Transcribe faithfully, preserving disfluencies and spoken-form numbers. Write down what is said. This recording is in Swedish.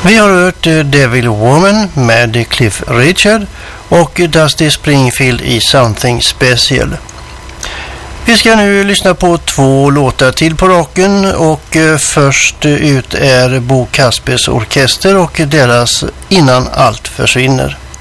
Vi har hört Devil Woman med Cliff Richard och Dusty Springfield i Something Special. Vi ska nu lyssna på två låtar till på rocken och först ut är Bo Kaspers Orkester och deras Innan allt försvinner.